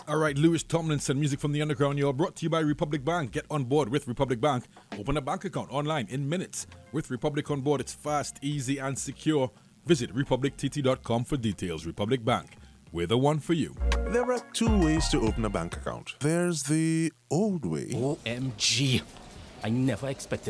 All right, Lewis Tomlinson, music from the underground. You're brought to you by Republic Bank. Get on board with Republic Bank. Open a bank account online in minutes. With Republic on board, it's fast, easy, and secure. Visit republictt.com for details. Republic Bank, we're the one for you. There are two ways to open a bank account. There's the old way. OMG. I never expected